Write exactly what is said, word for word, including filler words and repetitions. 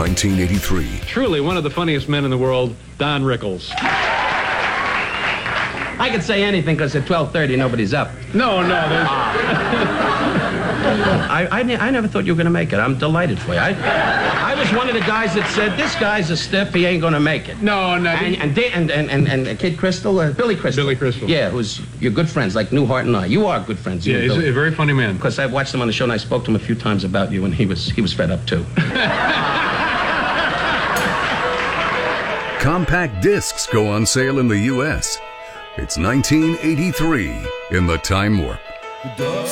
nineteen eighty-three. Truly one of the funniest men in the world, Don Rickles. I could say anything because at twelve thirty nobody's up. No, no, there's... I, I, I never thought you were going to make it. I'm delighted for you. I, I was one of the guys that said, this guy's a stiff, he ain't going to make it. No, no. And, and, and, and, and, and Kid Crystal, uh, Billy Crystal. Billy Crystal. Yeah, who's you're good friends, like Newhart and I. You are good friends. Yeah, he's a very funny man. Because I've watched him on the show and I spoke to him a few times about you, and he was, he was fed up too. Compact discs go on sale in the U S It's nineteen eighty-three in the Time Warp.